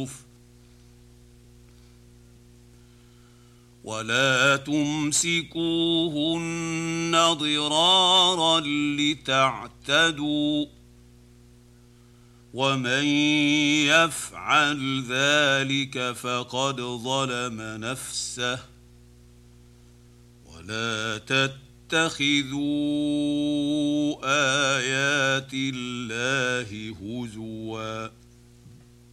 الزخرف ولا تمسكوهن ضرارا لتعتدوا ومن يفعل ذلك فقد ظلم نفسه ولا تتخذوا آيات الله هزوا